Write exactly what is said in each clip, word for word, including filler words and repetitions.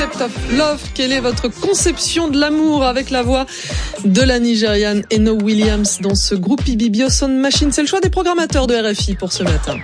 Concept of Love. Quelle est votre conception de l'amour avec la voix de la Nigériane Eno Williams dans ce groupe Ibibio Sound Machine? C'est le choix des programmateurs de R F I pour ce matin.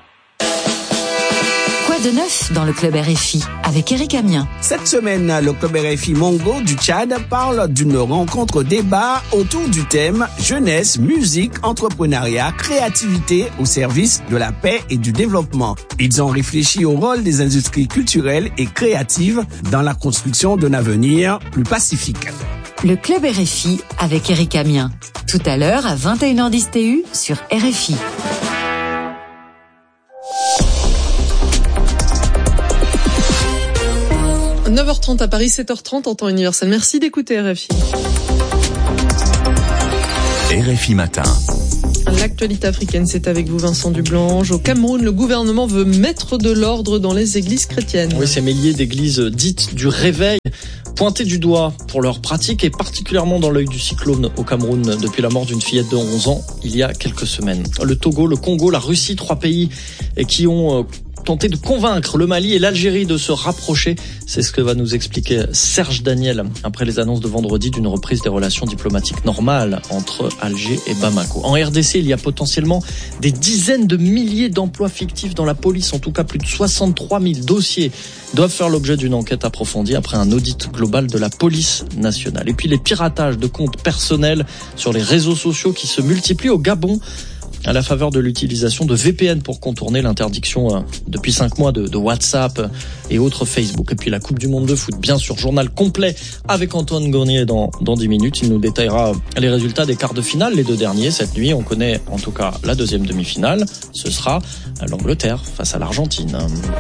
Quoi de neuf dans le club R F I avec Eric Amien? Cette semaine, le club R F I Mongo du Tchad parle d'une rencontre débat autour du thème jeunesse, musique, entrepreneuriat, créativité au service de la paix et du développement. Ils ont réfléchi au rôle des industries culturelles et créatives dans la construction d'un avenir plus pacifique. Le club R F I avec Eric Amien. Tout à l'heure à vingt et une heures dix T U sur R F I. neuf heures trente à Paris, sept heures trente en temps universel. Merci d'écouter R F I. R F I Matin. L'actualité africaine, c'est avec vous Vincent Dublange. Au Cameroun, le gouvernement veut mettre de l'ordre dans les églises chrétiennes. Oui, ces milliers d'églises dites du réveil, pointées du doigt pour leur pratique et particulièrement dans l'œil du cyclone au Cameroun depuis la mort d'une fillette de onze ans il y a quelques semaines. Le Togo, le Congo, la Russie, trois pays qui ont tenter de convaincre le Mali et l'Algérie de se rapprocher. C'est ce que va nous expliquer Serge Daniel après les annonces de vendredi d'une reprise des relations diplomatiques normales entre Alger et Bamako. En R D C, il y a potentiellement des dizaines de milliers d'emplois fictifs dans la police. En tout cas, plus de soixante-trois mille dossiers doivent faire l'objet d'une enquête approfondie après un audit global de la police nationale. Et puis les piratages de comptes personnels sur les réseaux sociaux qui se multiplient au Gabon à la faveur de l'utilisation de V P N pour contourner l'interdiction euh, depuis cinq mois de, de WhatsApp et autres Facebook. Et puis la Coupe du Monde de foot, bien sûr, journal complet avec Antoine Gournier dans, dans dix minutes. Il nous détaillera les résultats des quarts de finale, les deux derniers. Cette nuit, on connaît en tout cas la deuxième demi-finale. Ce sera l'Angleterre face à l'Argentine.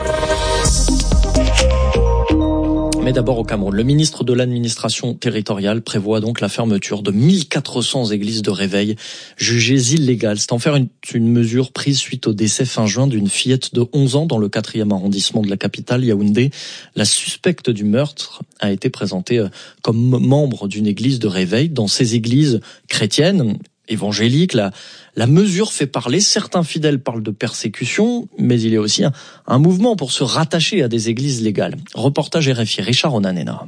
Mais d'abord au Cameroun. Le ministre de l'administration territoriale prévoit donc la fermeture de mille quatre cents églises de réveil jugées illégales. C'est en faire une, une mesure prise suite au décès fin juin d'une fillette de onze ans dans le quatrième arrondissement de la capitale, Yaoundé. La suspecte du meurtre a été présentée comme membre d'une église de réveil. Dans ces églises chrétiennes, évangéliques, la, la mesure fait parler. Certains fidèles parlent de persécution, mais il y a aussi un, un mouvement pour se rattacher à des églises légales. Reportage R F I, Richard Onanena.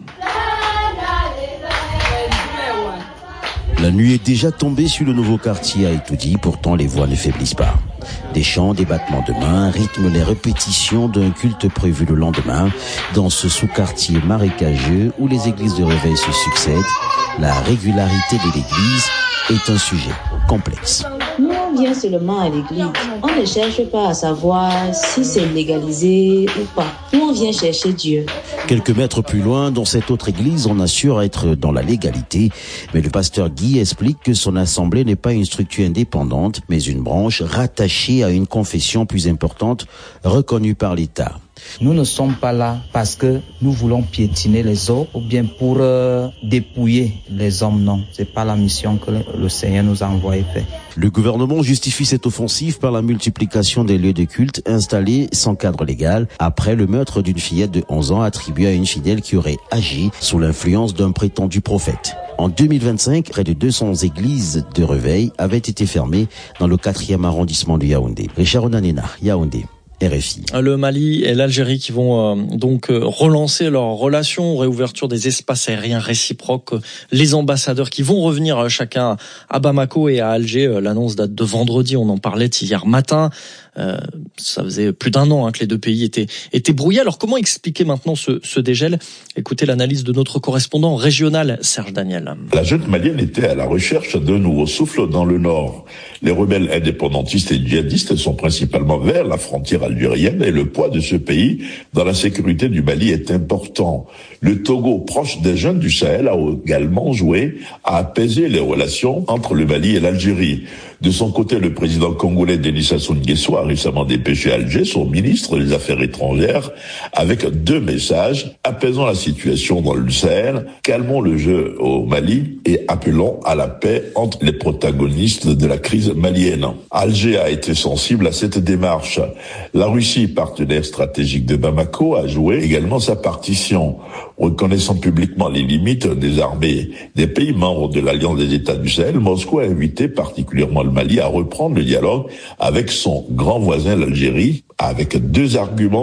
La nuit est déjà tombée sur le nouveau quartier à Itoudi, pourtant les voix ne faiblissent pas. Des chants, des battements de mains rythment les répétitions d'un culte prévu le lendemain dans ce sous-quartier marécageux où les églises de réveil se succèdent. La régularité de l'église est un sujet complexe. Nous, on vient seulement à l'église. On ne cherche pas à savoir si c'est légalisé ou pas. Nous, on vient chercher Dieu. Quelques mètres plus loin, dans cette autre église, on assure être dans la légalité. Mais le pasteur Guy explique que son assemblée n'est pas une structure indépendante, mais une branche rattachée à une confession plus importante, reconnue par l'État. Nous ne sommes pas là parce que nous voulons piétiner les autres ou bien pour euh, dépouiller les hommes, non. C'est pas la mission que le, le Seigneur nous a envoyé faire. Le gouvernement justifie cette offensive par la multiplication des lieux de culte installés sans cadre légal après le meurtre d'une fillette de onze ans attribuée à une fidèle qui aurait agi sous l'influence d'un prétendu prophète. En deux mille vingt-cinq, près de deux cents églises de réveil avaient été fermées dans le quatrième arrondissement de Yaoundé. Richard Onanena, Yaoundé. R F I. Le Mali et l'Algérie qui vont euh, donc euh, relancer leurs relations, réouverture des espaces aériens réciproques, euh, les ambassadeurs qui vont revenir euh, chacun à Bamako et à Alger. Euh, l'annonce date de vendredi, on en parlait hier matin. Euh, ça faisait plus d'un an hein, que les deux pays étaient étaient brouillés. Alors comment expliquer maintenant ce, ce dégel? Écoutez l'analyse de notre correspondant régional Serge Daniel. La junte malienne était à la recherche d'un nouveau souffle dans le nord. Les rebelles indépendantistes et djihadistes sont principalement vers la frontière algérienne et le poids de ce pays dans la sécurité du Mali est important. Le Togo, proche des jeunes du Sahel, a également joué à apaiser les relations entre le Mali et l'Algérie. De son côté, le président congolais Denis Sassou Nguesso a récemment dépêché à Alger son ministre des Affaires étrangères avec deux messages apaisant la situation dans le Sahel, calmons le jeu au Mali et appelons à la paix entre les protagonistes de la crise malienne. Alger a été sensible à cette démarche. La Russie, partenaire stratégique de Bamako, a joué également sa partition, reconnaissant publiquement les limites des armées des pays membres de l'Alliance des États du Sahel. Moscou a invité particulièrement le Mali à reprendre le dialogue avec son grand voisin l'Algérie, avec deux arguments.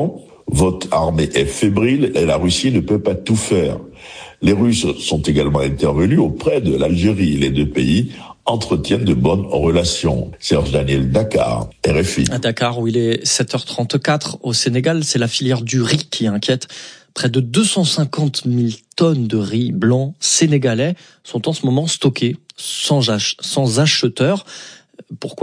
Votre armée est fébrile et la Russie ne peut pas tout faire. Les Russes sont également intervenus auprès de l'Algérie. Les deux pays entretiennent de bonnes relations. Serge Daniel, Dakar, R F I. À Dakar, où il est sept heures trente-quatre, au Sénégal, c'est la filière du riz qui inquiète. Près de deux cent cinquante mille tonnes de riz blanc sénégalais sont en ce moment stockées sans, ach- sans acheteurs. Pourquoi ?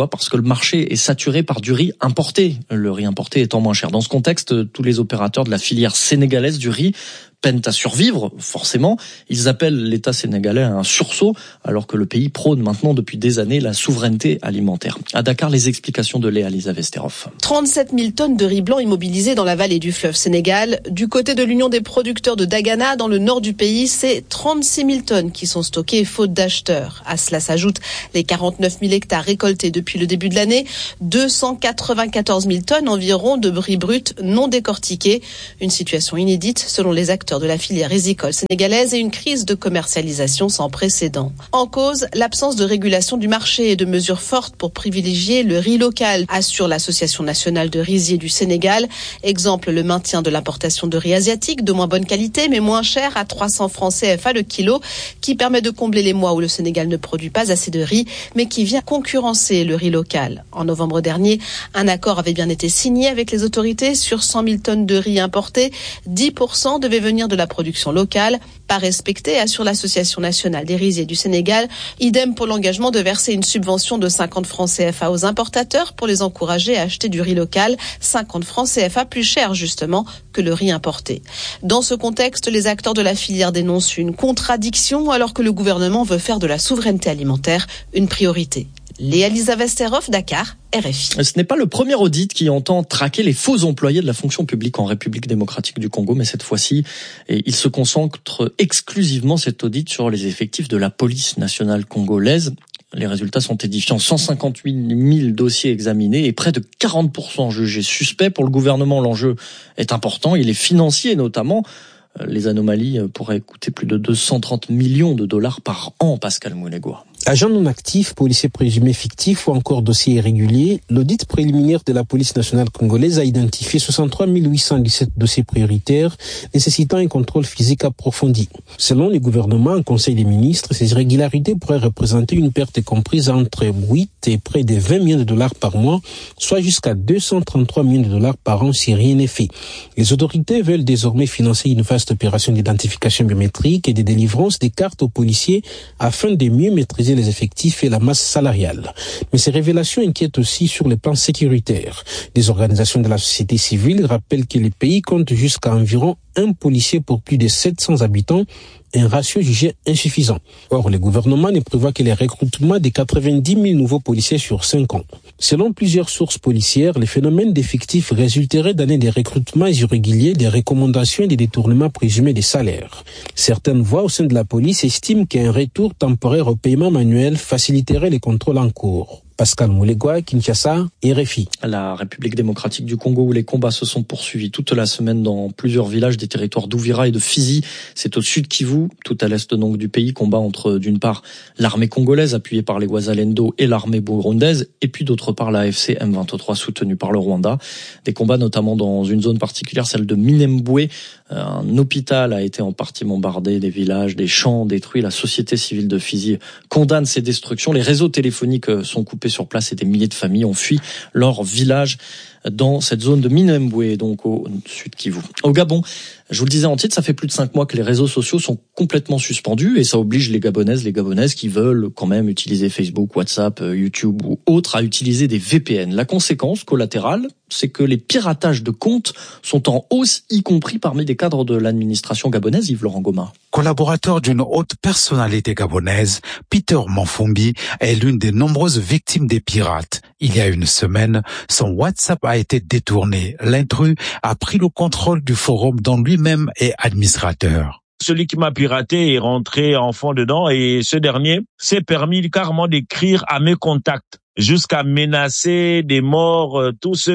Parce que le marché est saturé par du riz importé, le riz importé étant moins cher. Dans ce contexte, tous les opérateurs de la filière sénégalaise du riz peinent à survivre, forcément. Ils appellent l'État sénégalais à un sursaut, alors que le pays prône maintenant depuis des années la souveraineté alimentaire. À Dakar, les explications de Léa Lisa Vesterhoff. trente-sept mille tonnes de riz blanc immobilisées dans la vallée du fleuve Sénégal. Du côté de l'Union des producteurs de Dagana, dans le nord du pays, c'est trente-six mille tonnes qui sont stockées faute d'acheteurs. À cela s'ajoutent les quarante-neuf mille hectares récoltés depuis le début de l'année, deux cent quatre-vingt-quatorze mille tonnes environ de riz brut non décortiqué. Une situation inédite selon les acteurs de la filière rizicole sénégalaise et une crise de commercialisation sans précédent. En cause, l'absence de régulation du marché et de mesures fortes pour privilégier le riz local, assure l'Association nationale de riziers du Sénégal. Exemple, le maintien de l'importation de riz asiatique de moins bonne qualité mais moins cher à trois cents francs C F A le kilo, qui permet de combler les mois où le Sénégal ne produit pas assez de riz mais qui vient concurrencer le riz local. En novembre dernier, un accord avait bien été signé avec les autorités sur cent mille tonnes de riz importées. dix pour cent devaient venir de la production locale, pas respectée, assure l'Association nationale des riziers du Sénégal. Idem pour l'engagement de verser une subvention de cinquante francs C F A aux importateurs pour les encourager à acheter du riz local, cinquante francs C F A plus cher justement que le riz importé. Dans ce contexte, les acteurs de la filière dénoncent une contradiction alors que le gouvernement veut faire de la souveraineté alimentaire une priorité. Léa Lisa Vesterhoff, Dakar, R F I. Ce n'est pas le premier audit qui entend traquer les faux employés de la fonction publique en République démocratique du Congo, mais cette fois-ci, il se concentre exclusivement cet audit sur les effectifs de la police nationale congolaise. Les résultats sont édifiants. cent cinquante-huit mille dossiers examinés et près de quarante pour cent jugés suspects. Pour le gouvernement, l'enjeu est important. Il est financier notamment. Les anomalies pourraient coûter plus de deux cent trente millions de dollars par an, Pascal Moulegua. Agents non actifs, policiers présumés fictifs ou encore dossiers irréguliers, l'audit préliminaire de la police nationale congolaise a identifié soixante-trois mille huit cent dix-sept dossiers prioritaires nécessitant un contrôle physique approfondi. Selon le gouvernement, en Conseil des ministres, ces irrégularités pourraient représenter une perte comprise entre huit et près de vingt millions de dollars par mois, soit jusqu'à deux cent trente-trois millions de dollars par an si rien n'est fait. Les autorités veulent désormais financer une vaste opération d'identification biométrique et de délivrance des cartes aux policiers afin de mieux maîtriser les effectifs et la masse salariale. Mais ces révélations inquiètent aussi sur le plan sécuritaire. Des organisations de la société civile rappellent que le pays compte jusqu'à environ un policier pour plus de sept cents habitants, un ratio jugé insuffisant. Or, le gouvernement ne prévoit que les recrutements de quatre-vingt-dix mille nouveaux policiers sur cinq ans. Selon plusieurs sources policières, les phénomènes d'effectifs résulteraient d'années de recrutements irréguliers, des recommandations et des détournements présumés des salaires. Certaines voix au sein de la police estiment qu'un retour temporaire au paiement manuel faciliterait les contrôles en cours. Pascal Moulegua, Kinshasa, R F I. La République démocratique du Congo, où les combats se sont poursuivis toute la semaine dans plusieurs villages des territoires d'Ouvira et de Fizi. C'est au sud Kivu, tout à l'est donc du pays, combat entre d'une part l'armée congolaise appuyée par les Wazalendo et l'armée burundaise, et puis d'autre part la A F C M vingt-trois soutenue par le Rwanda. Des combats notamment dans une zone particulière, celle de Minembwe. Un hôpital a été en partie bombardé, des villages, des champs détruits. La société civile de Fizi condamne ces destructions. Les réseaux téléphoniques sont coupés sur place et des milliers de familles ont fui leur village dans cette zone de Minembwe, donc au sud Kivu. Au Gabon, je vous le disais en titre, ça fait plus de cinq mois que les réseaux sociaux sont complètement suspendus et ça oblige les Gabonaises, les Gabonaises qui veulent quand même utiliser Facebook, WhatsApp, YouTube ou autres à utiliser des V P N. La conséquence collatérale, c'est que les piratages de comptes sont en hausse, y compris parmi des cadres de l'administration gabonaise, Yves-Laurent Goma. Collaborateur d'une haute personnalité gabonaise, Peter Manfumbi est l'une des nombreuses victimes des pirates. Il y a une semaine, son WhatsApp a été détourné. L'intrus a pris le contrôle du forum dont lui-même est administrateur. Celui qui m'a piraté est rentré en fond dedans et ce dernier s'est permis carrément d'écrire à mes contacts jusqu'à menacer des morts, euh, tous ceux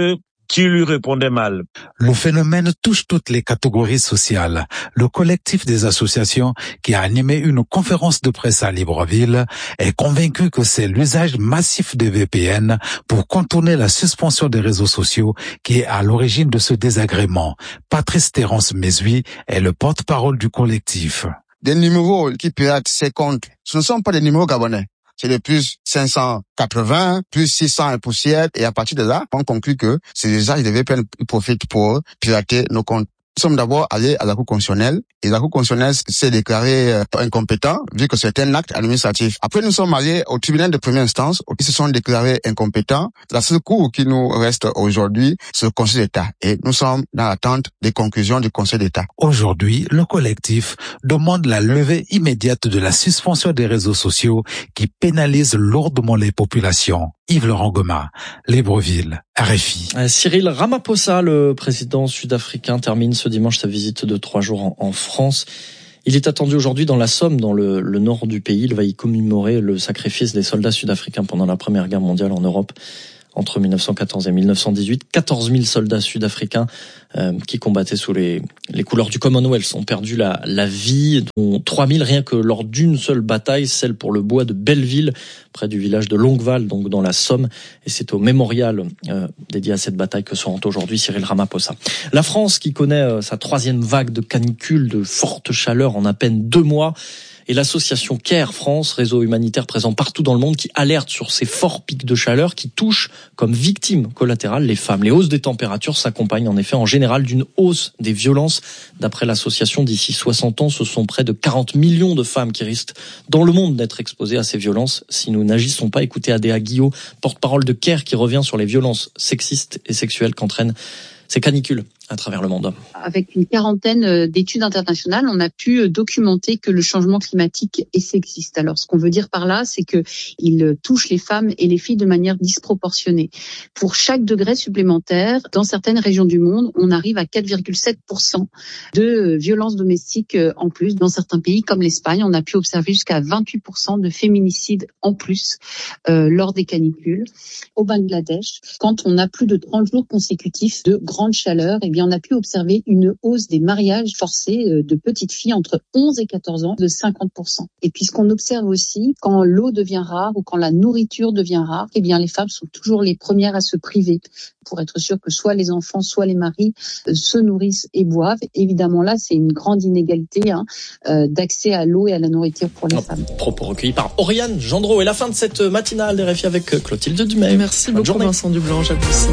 qui lui répondait mal. Le phénomène touche toutes les catégories sociales. Le collectif des associations qui a animé une conférence de presse à Libreville est convaincu que c'est l'usage massif des V P N pour contourner la suspension des réseaux sociaux qui est à l'origine de ce désagrément. Patrice Terence Mesui est le porte-parole du collectif. Des numéros qui piratent ces comptes, ce ne sont pas des numéros gabonais. C'est le plus cinq cent quatre-vingts, plus six cents et poussière. Et à partir de là, on conclut que c'est l'usage des V P N qui profitent pour pirater nos comptes. Nous sommes d'abord allés à la Cour constitutionnelle et la Cour constitutionnelle s'est déclarée euh, incompétent vu que c'est un acte administratif. Après, nous sommes allés au tribunal de première instance où ils se sont déclarés incompétents. La seule cour qui nous reste aujourd'hui, c'est le Conseil d'État. Et nous sommes dans l'attente des conclusions du Conseil d'État. Aujourd'hui, le collectif demande la levée immédiate de la suspension des réseaux sociaux qui pénalisent lourdement les populations. Yves-Laurent Goma, Libreville, R F I. Cyril Ramaphosa, le président sud-africain, termine ce dimanche sa visite de trois jours en, en France. Il est attendu aujourd'hui dans la Somme, dans le, le nord du pays. Il va y commémorer le sacrifice des soldats sud-africains pendant la Première Guerre mondiale en Europe. Entre mille neuf cent quatorze et mille neuf cent dix-huit, quatorze mille soldats sud-africains euh, qui combattaient sous les, les couleurs du Commonwealth ont perdu la, la vie, dont trois mille rien que lors d'une seule bataille, celle pour le bois de Belleville, près du village de Longueval, donc dans la Somme. Et c'est au mémorial euh, dédié à cette bataille que se rend aujourd'hui Cyril Ramaphosa. La France, qui connaît euh, sa troisième vague de canicule, de forte chaleur en à peine deux mois, et l'association Care France, réseau humanitaire présent partout dans le monde, qui alerte sur ces forts pics de chaleur qui touchent comme victimes collatérales les femmes. Les hausses des températures s'accompagnent en effet en général d'une hausse des violences. D'après l'association, d'ici soixante ans, ce sont près de quarante millions de femmes qui risquent dans le monde d'être exposées à ces violences si nous n'agissons pas. Écoutez Adéa Guillot, porte-parole de Care, qui revient sur les violences sexistes et sexuelles qu'entraînent ces canicules à travers le monde. Avec une quarantaine d'études internationales, on a pu documenter que le changement climatique est sexiste. Alors, ce qu'on veut dire par là, c'est que il touche les femmes et les filles de manière disproportionnée. Pour chaque degré supplémentaire, dans certaines régions du monde, on arrive à quatre virgule sept pour cent de violences domestiques en plus. Dans certains pays, comme l'Espagne, on a pu observer jusqu'à vingt-huit pour cent de féminicides en plus euh, lors des canicules. Au Bangladesh, quand on a plus de trente jours consécutifs de grande chaleur, et bien on a pu observer une hausse des mariages forcés de petites filles entre onze et quatorze ans de cinquante pour cent. Et puis ce qu'on observe aussi, quand l'eau devient rare ou quand la nourriture devient rare, eh bien les femmes sont toujours les premières à se priver pour être sûr que soit les enfants, soit les maris se nourrissent et boivent. Évidemment là, c'est une grande inégalité hein, d'accès à l'eau et à la nourriture pour les oh, femmes. Propos recueillis par Oriane Gendreau. Et la fin de cette matinale des R F I avec Clotilde Dumais. Merci Bonne beaucoup journée. Vincent Dublanche, à vous aussi.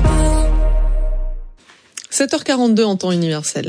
sept heures quarante-deux en temps universel.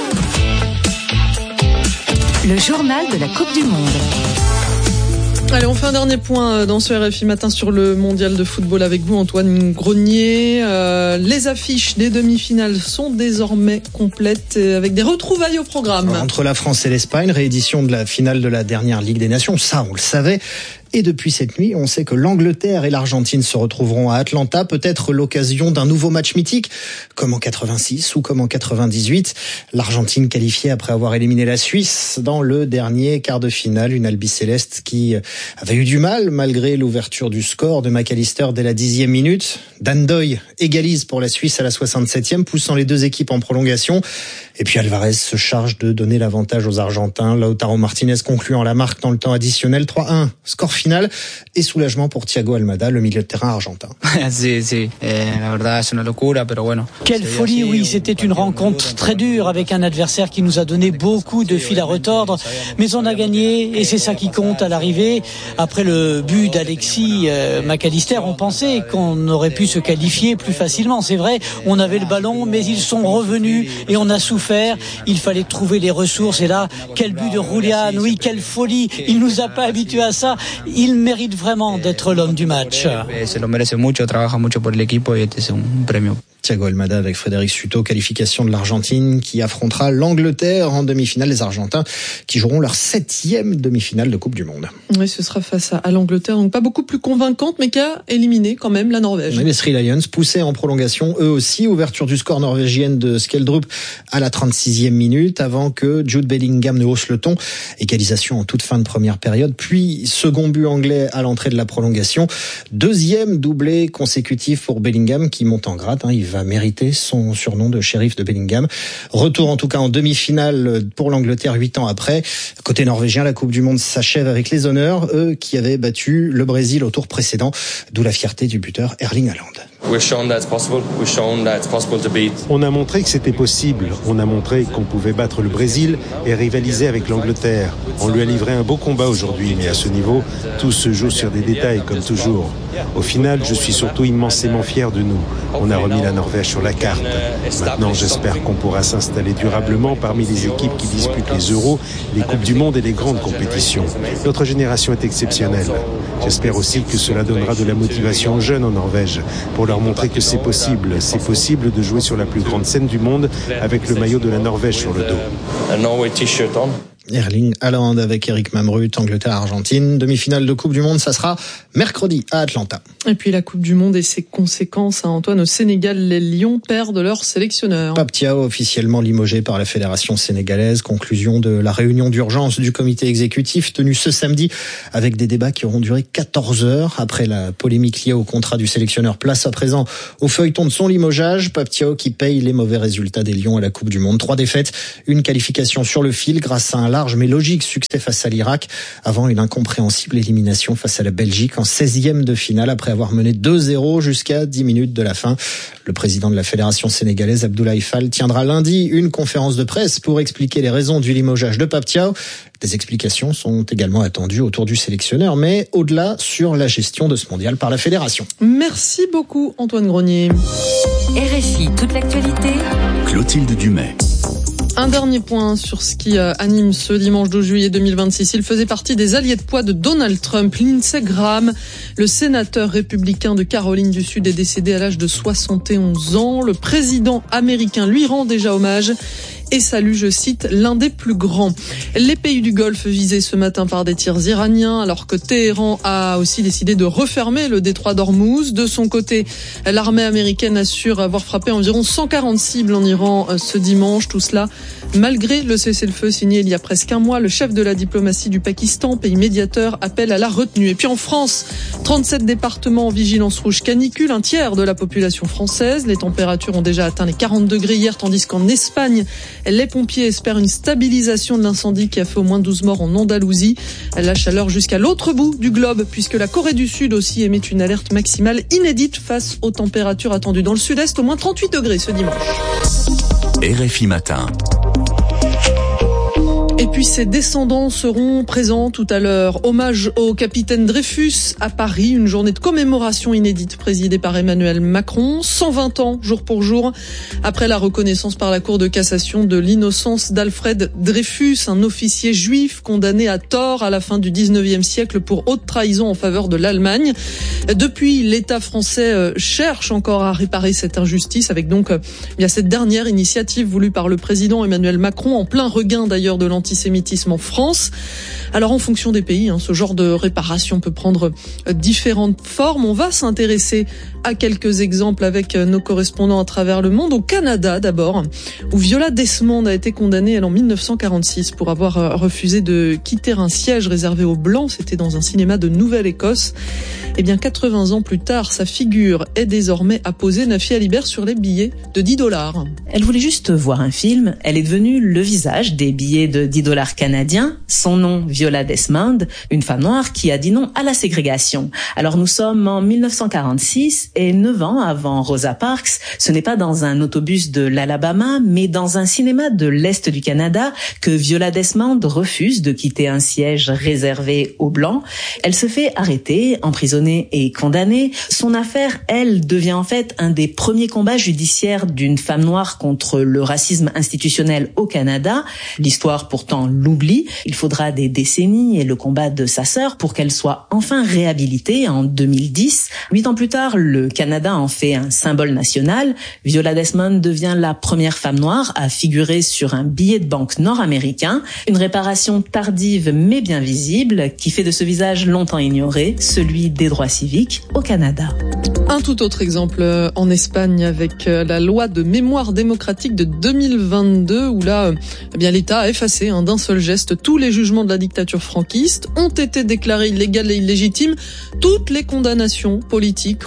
Le journal de la Coupe du Monde. Allez, on fait un dernier point dans ce R F I Matin sur le mondial de football avec vous, Antoine Grenier. Euh, les affiches des demi-finales sont désormais complètes avec des retrouvailles au programme. Entre la France et l'Espagne, réédition de la finale de la dernière Ligue des Nations, ça on le savait. Et depuis cette nuit, on sait que l'Angleterre et l'Argentine se retrouveront à Atlanta, peut-être l'occasion d'un nouveau match mythique, comme en quatre-vingt-six ou comme en quatre-vingt-dix-huit. L'Argentine qualifiée après avoir éliminé la Suisse dans le dernier quart de finale, une albicéleste qui avait eu du mal malgré l'ouverture du score de McAllister dès la dixième minute. Dan Doy égalise pour la Suisse à la soixante-septième, poussant les deux équipes en prolongation. Et puis Alvarez se charge de donner l'avantage aux Argentins. Lautaro Martinez concluant la marque dans le temps additionnel. trois un, score final et soulagement pour Thiago Almada, le milieu de terrain argentin. Quelle folie, oui, c'était une rencontre très dure avec un adversaire qui nous a donné beaucoup de fil à retordre, mais on a gagné et c'est ça qui compte à l'arrivée. Après le but d'Alexis euh, McAllister, on pensait qu'on aurait pu se qualifier plus facilement. C'est vrai, on avait le ballon, mais ils sont revenus et on a souffert. Il fallait trouver les ressources et là, quel but de Julián, oui, quelle folie. Il nous a pas habitués à ça. Il mérite vraiment d'être l'homme du match. Thiago Almada avec Frédéric Suto, qualification de l'Argentine qui affrontera l'Angleterre en demi-finale. Les Argentins qui joueront leur septième demi-finale de Coupe du Monde. Oui, ce sera face à, à l'Angleterre, donc pas beaucoup plus convaincante, mais qui a éliminé quand même la Norvège. Oui, les Three Lions poussés en prolongation, eux aussi. Ouverture du score norvégienne de Skjeldrup à la trente-sixième minute, avant que Jude Bellingham ne hausse le ton. Égalisation en toute fin de première période, puis second but anglais à l'entrée de la prolongation. Deuxième doublé consécutif pour Bellingham qui monte en gratte. Hein. Il va mériter son surnom de shérif de Bellingham. Retour en tout cas en demi-finale pour l'Angleterre huit ans après. Côté norvégien, la Coupe du Monde s'achève avec les honneurs, eux qui avaient battu le Brésil au tour précédent, d'où la fierté du buteur Erling Haaland. On a montré que c'était possible. On a montré qu'on pouvait battre le Brésil et rivaliser avec l'Angleterre. On lui a livré un beau combat aujourd'hui, mais à ce niveau, tout se joue sur des détails comme toujours. Au final, je suis surtout immensément fier de nous. On a remis la Norvège sur la carte. Maintenant, j'espère qu'on pourra s'installer durablement parmi les équipes qui disputent les Euros, les Coupes du Monde et les grandes compétitions. Notre génération est exceptionnelle. J'espère aussi que cela donnera de la motivation aux jeunes en Norvège pour leur montrer que c'est possible. C'est possible de jouer sur la plus grande scène du monde avec le maillot de la Norvège sur le dos. Erling Haaland avec Eric Mamrut, Angleterre-Argentine. Demi-finale de Coupe du Monde, ça sera mercredi à Atlanta. Et puis la Coupe du Monde et ses conséquences, hein, Antoine, au Sénégal, les Lions perdent leur sélectionneur. Pape Thiaw officiellement limogé par la Fédération sénégalaise. Conclusion de la réunion d'urgence du comité exécutif tenue ce samedi avec des débats qui auront duré quatorze heures. Après la polémique liée au contrat du sélectionneur, place à présent au feuilleton de son limogeage. Pape Thiaw qui paye les mauvais résultats des Lions à la Coupe du Monde. Trois défaites, une qualification sur le fil grâce à un large mais logique succès face à l'Irak avant une incompréhensible élimination face à la Belgique en seizième de finale après avoir mené deux zéro jusqu'à dix minutes de la fin. Le président de la Fédération sénégalaise, Abdoulaye Fall, tiendra lundi une conférence de presse pour expliquer les raisons du limogeage de Pape Thiaw. Des explications sont également attendues autour du sélectionneur, mais au-delà sur la gestion de ce mondial par la Fédération. Merci beaucoup Antoine Grenier. R F I, toute l'actualité. Clotilde Dumais. Un dernier point sur ce qui anime ce dimanche douze juillet deux mille vingt-six. Il faisait partie des alliés de poids de Donald Trump. Lindsey Graham, le sénateur républicain de Caroline du Sud, est décédé à l'âge de soixante et onze ans. Le président américain lui rend déjà hommage et salue, je cite, l'un des plus grands. Les pays du Golfe visés ce matin par des tirs iraniens, alors que Téhéran a aussi décidé de refermer le détroit d'Ormuz. De son côté, l'armée américaine assure avoir frappé environ cent quarante cibles en Iran ce dimanche. Tout cela malgré le cessez-le-feu signé il y a presque un mois. Le chef de la diplomatie du Pakistan, pays médiateur, appelle à la retenue. Et puis en France, trente-sept départements en vigilance rouge canicule, un tiers de la population française. Les températures ont déjà atteint les quarante degrés hier, tandis qu'en Espagne, les pompiers espèrent une stabilisation de l'incendie qui a fait au moins douze morts en Andalousie. La chaleur jusqu'à l'autre bout du globe, puisque la Corée du Sud aussi émet une alerte maximale inédite face aux températures attendues dans le sud-est, au moins trente-huit degrés ce dimanche. R F I Matin. Et puis ses descendants seront présents tout à l'heure. Hommage au capitaine Dreyfus à Paris, une journée de commémoration inédite présidée par Emmanuel Macron. cent vingt ans, jour pour jour, après la reconnaissance par la Cour de cassation de l'innocence d'Alfred Dreyfus, un officier juif condamné à tort à la fin du dix-neuvième siècle pour haute trahison en faveur de l'Allemagne. Depuis, l'État français cherche encore à réparer cette injustice avec donc bien cette dernière initiative voulue par le président Emmanuel Macron, en plein regain d'ailleurs de l'antisémitisme antisémitisme en France. Alors en fonction des pays, hein, ce genre de réparation peut prendre différentes formes. On va s'intéresser à quelques exemples avec nos correspondants à travers le monde. Au Canada d'abord, où Viola Desmond a été condamnée elle, en mille neuf cent quarante-six pour avoir refusé de quitter un siège réservé aux Blancs. C'était dans un cinéma de Nouvelle-Écosse. Eh bien, quatre-vingts ans plus tard, sa figure est désormais apposée, Nafi Alibert, sur les billets de dix dollars. Elle voulait juste voir un film. Elle est devenue le visage des billets de dix dollars canadiens. Son nom, Viola Desmond, une femme noire qui a dit non à la ségrégation. Alors nous sommes en mille neuf cent quarante-six et neuf ans avant Rosa Parks. Ce n'est pas dans un autobus de l'Alabama, mais dans un cinéma de l'Est du Canada que Viola Desmond refuse de quitter un siège réservé aux Blancs. Elle se fait arrêter, emprisonnée et condamnée. Son affaire, elle, devient en fait un des premiers combats judiciaires d'une femme noire contre le racisme institutionnel au Canada. L'histoire pourtant l'oublie. Il faudra des décennies et le combat de sa sœur pour qu'elle soit enfin réhabilitée en deux mille dix. Huit ans plus tard, le Canada en fait un symbole national. Viola Desmond devient la première femme noire à figurer sur un billet de banque nord-américain. Une réparation tardive mais bien visible qui fait de ce visage longtemps ignoré celui des droits civiques au Canada. Un tout autre exemple en Espagne avec la loi de mémoire démocratique de deux mille vingt-deux où là, eh bien l'État a effacé hein, d'un seul geste tous les jugements de la dictature franquiste, ont été déclarés illégales et illégitimes toutes les condamnations politiques, religieuses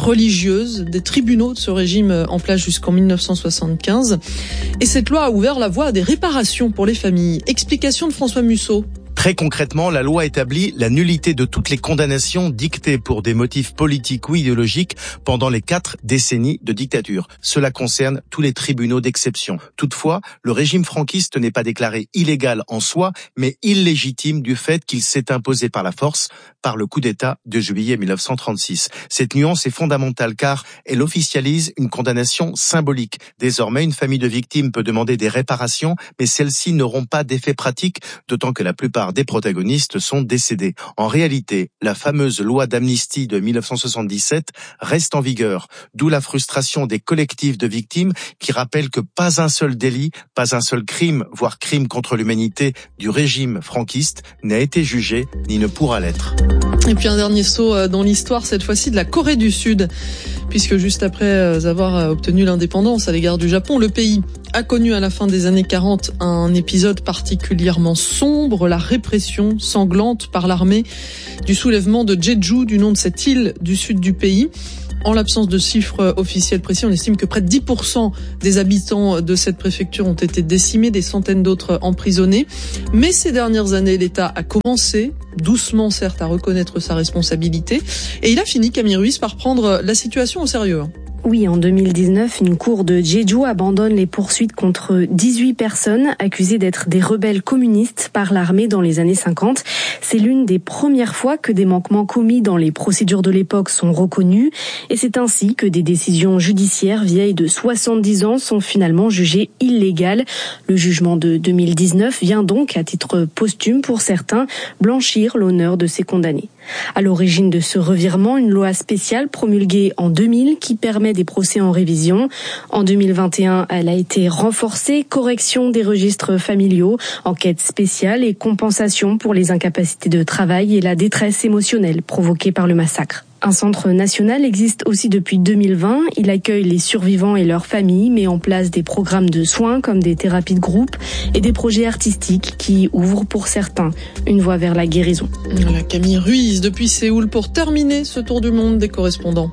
religieuse des tribunaux de ce régime en place jusqu'en mille neuf cent soixante-quinze. Et cette loi a ouvert la voie à des réparations pour les familles. Explication de François Musso. Très concrètement, la loi établit la nullité de toutes les condamnations dictées pour des motifs politiques ou idéologiques pendant les quatre décennies de dictature. Cela concerne tous les tribunaux d'exception. Toutefois, le régime franquiste n'est pas déclaré illégal en soi, mais illégitime du fait qu'il s'est imposé par la force par le coup d'État de juillet mille neuf cent trente-six. Cette nuance est fondamentale car elle officialise une condamnation symbolique. Désormais, une famille de victimes peut demander des réparations, mais celles-ci n'auront pas d'effet pratique, d'autant que la plupart des protagonistes sont décédés. En réalité, la fameuse loi d'amnistie de mille neuf cent soixante-dix-sept reste en vigueur, d'où la frustration des collectifs de victimes qui rappellent que pas un seul délit, pas un seul crime, voire crime contre l'humanité du régime franquiste n'a été jugé ni ne pourra l'être. Et puis un dernier saut dans l'histoire, cette fois-ci de la Corée du Sud, puisque juste après avoir obtenu l'indépendance à l'égard du Japon, le pays a connu à la fin des années quarante un épisode particulièrement sombre, la répression sanglante par l'armée du soulèvement de Jeju, du nom de cette île du sud du pays. En l'absence de chiffres officiels précis, on estime que près de dix pour cent des habitants de cette préfecture ont été décimés, des centaines d'autres emprisonnés. Mais ces dernières années, l'État a commencé, doucement certes, à reconnaître sa responsabilité. Et il a fini, Camille Ruiz, par prendre la situation au sérieux. Oui, en deux mille dix-neuf, une cour de Jeju abandonne les poursuites contre dix-huit personnes accusées d'être des rebelles communistes par l'armée dans les années cinquante. C'est l'une des premières fois que des manquements commis dans les procédures de l'époque sont reconnus. Et c'est ainsi que des décisions judiciaires vieilles de soixante-dix ans sont finalement jugées illégales. Le jugement de deux mille dix-neuf vient donc, à titre posthume pour certains, blanchir l'honneur de ces condamnés. À l'origine de ce revirement, une loi spéciale promulguée en deux mille qui permet des procès en révision. En deux mille vingt et un, elle a été renforcée, correction des registres familiaux, enquête spéciale et compensation pour les incapacités de travail et la détresse émotionnelle provoquée par le massacre. Un centre national existe aussi depuis deux mille vingt. Il accueille les survivants et leurs familles, met en place des programmes de soins comme des thérapies de groupe et des projets artistiques qui ouvrent pour certains une voie vers la guérison. Voilà, Camille Ruiz depuis Séoul pour terminer ce tour du monde des correspondants.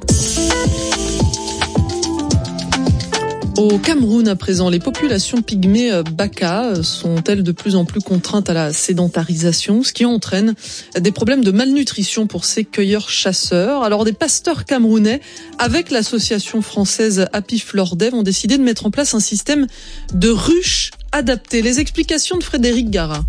Au Cameroun à présent, les populations pygmées Baka sont-elles de plus en plus contraintes à la sédentarisation, ce qui entraîne des problèmes de malnutrition pour ces cueilleurs-chasseurs. Alors des pasteurs camerounais, avec l'association française Happy Fleur d'Ève, ont décidé de mettre en place un système de ruches adaptées. Les explications de Frédéric Gara.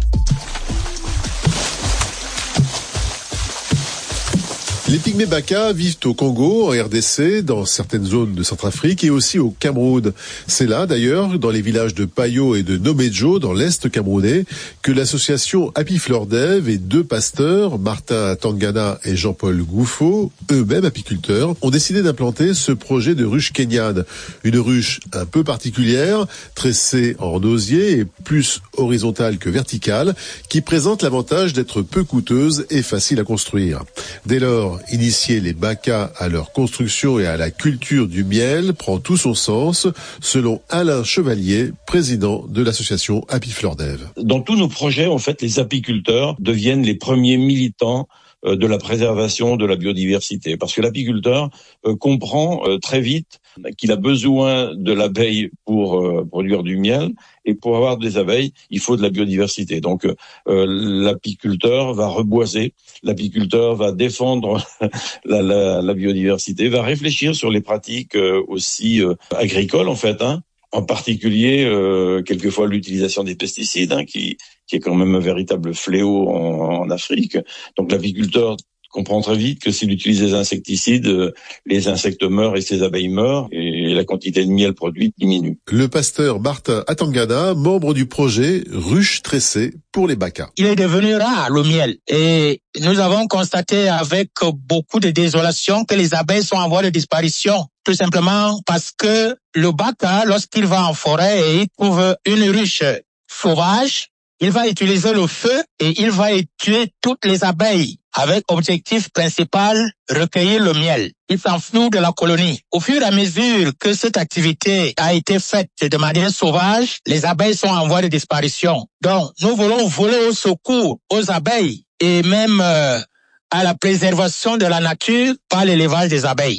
Les pygmées Baka vivent au Congo, en R D C, dans certaines zones de Centrafrique et aussi au Cameroun. C'est là, d'ailleurs, dans les villages de Payo et de Nomejo, dans l'Est camerounais, que l'association Happy Fleur d'Ève et deux pasteurs, Martin Tangana et Jean-Paul Gouffo, eux-mêmes apiculteurs, ont décidé d'implanter ce projet de ruche kenyane. Une ruche un peu particulière, tressée en osier et plus horizontale que verticale, qui présente l'avantage d'être peu coûteuse et facile à construire. Dès lors, initier les Baka à leur construction et à la culture du miel prend tout son sens, selon Alain Chevalier, président de l'association Happy Fleur d'Ève. Dans tous nos projets, en fait, les apiculteurs deviennent les premiers militants de la préservation de la biodiversité, parce que l'apiculteur euh, comprend euh, très vite qu'il a besoin de l'abeille pour euh, produire du miel, et pour avoir des abeilles, il faut de la biodiversité. Donc euh, l'apiculteur va reboiser, l'apiculteur va défendre la, la, la biodiversité, va réfléchir sur les pratiques euh, aussi euh, agricoles en fait, hein. En particulier, euh, quelquefois l'utilisation des pesticides, hein, qui, qui est quand même un véritable fléau en, en Afrique. Donc l'apiculteur comprend très vite que s'il utilise des insecticides, les insectes meurent et ses abeilles meurent, et la quantité de miel produite diminue. Le pasteur Martin Atangana, membre du projet Ruche tressée pour les Baka. Il est devenu rare, le miel, et nous avons constaté avec beaucoup de désolation que les abeilles sont en voie de disparition. Tout simplement parce que le Baka, lorsqu'il va en forêt et il trouve une ruche sauvage, il va utiliser le feu et il va tuer toutes les abeilles avec objectif principal, recueillir le miel. Il s'enfuit de la colonie. Au fur et à mesure que cette activité a été faite de manière sauvage, les abeilles sont en voie de disparition. Donc, nous voulons voler au secours aux abeilles et même euh, à la préservation de la nature par l'élevage des abeilles.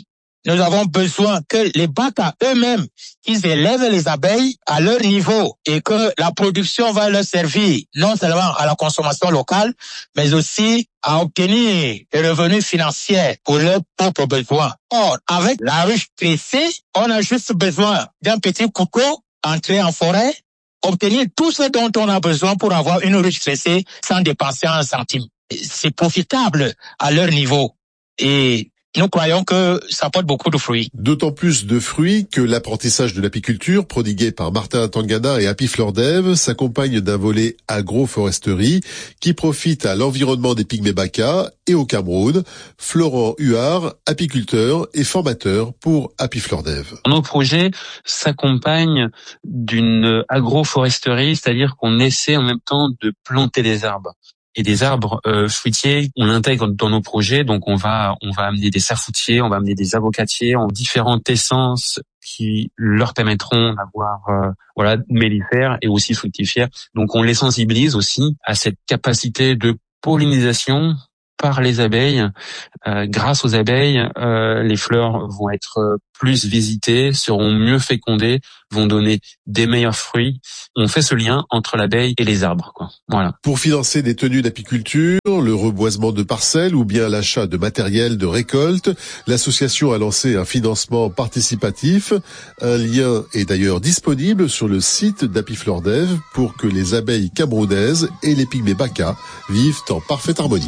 nous avons besoin que les Baka eux-mêmes, qu'ils élèvent les abeilles à leur niveau et que la production va leur servir non seulement à la consommation locale, mais aussi à obtenir des revenus financiers pour leurs propres besoins. Or, avec la ruche tressée, on a juste besoin d'un petit couteau, entrer en forêt, obtenir tout ce dont on a besoin pour avoir une ruche tressée sans dépenser un centime. C'est profitable à leur niveau. Et nous croyons que ça porte beaucoup de fruits. D'autant plus de fruits que l'apprentissage de l'apiculture, prodigué par Martin Tangana et Happy Fleur d'Ève, s'accompagne d'un volet agroforesterie qui profite à l'environnement des pygmées Baka et au Cameroun. Florent Huard, apiculteur et formateur pour Happy Fleur d'Ève. Nos projets s'accompagnent d'une agroforesterie, c'est-à-dire qu'on essaie en même temps de planter des arbres. Et des arbres euh, fruitiers, on l'intègre dans nos projets, donc on va on va amener des safoutiers, on va amener des avocatiers en différentes essences qui leur permettront d'avoir euh, voilà mellifères et aussi fructifères. Donc on les sensibilise aussi à cette capacité de pollinisation par les abeilles. Euh, grâce aux abeilles, euh, les fleurs vont être plus visitées, seront mieux fécondées, vont donner des meilleurs fruits. On fait ce lien entre l'abeille et les arbres, quoi. Voilà. Pour financer des tenues d'apiculture, le reboisement de parcelles ou bien l'achat de matériel de récolte, l'association a lancé un financement participatif. Un lien est d'ailleurs disponible sur le site d'Happy Fleur d'Ève pour que les abeilles camerounaises et les pygmées Baka vivent en parfaite harmonie.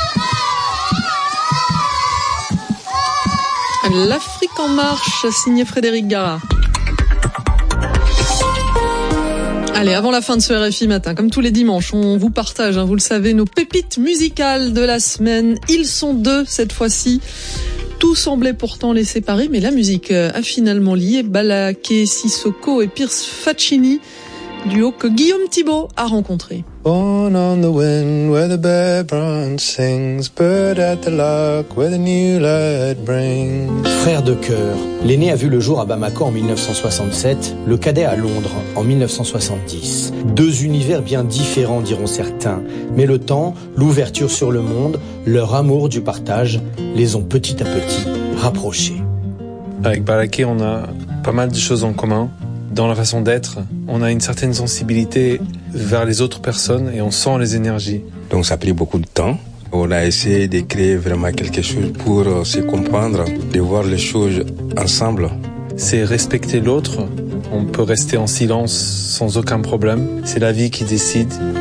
L'Afrique en marche, signé Frédéric Gara. Allez, avant la fin de ce R F I matin, comme tous les dimanches, on vous partage, hein, vous le savez, nos pépites musicales de la semaine. Ils sont deux cette fois-ci. Tout semblait pourtant les séparer, mais la musique a finalement lié Balaké Sissoko et Pierce Faccini, duo que Guillaume Thibault a rencontré. Born on the wind where the bear branch sings, bird at the lock where the new light brings. Frère de cœur, l'aîné a vu le jour à Bamako en mille neuf cent soixante-sept, le cadet à Londres en mille neuf cent soixante-dix. Deux univers bien différents diront certains, mais le temps, l'ouverture sur le monde, leur amour du partage les ont petit à petit rapprochés. Avec Balaké, on a pas mal de choses en commun. Dans la façon d'être, on a une certaine sensibilité vers les autres personnes et on sent les énergies. Donc ça a pris beaucoup de temps. On a essayé de créer vraiment quelque chose pour se comprendre, de voir les choses ensemble. C'est respecter l'autre. On peut rester en silence sans aucun problème. C'est la vie qui décide.